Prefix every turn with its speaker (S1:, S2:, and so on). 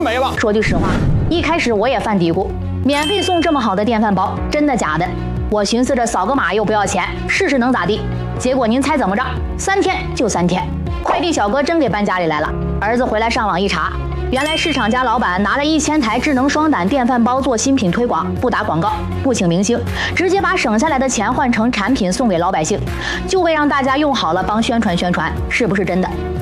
S1: 没了。
S2: 说句实话，一开始我也犯嘀咕，免费送这么好的电饭煲，真的假的？我寻思着扫个码又不要钱，试试能咋地？结果您猜怎么着？3天就3天，快递小哥真给搬家里来了。儿子回来上网一查，原来市场家老板拿了1000台智能双胆电饭煲做新品推广，不打广告，不请明星，直接把省下来的钱换成产品送给老百姓，就为让大家用好了帮宣传宣传，是不是真的？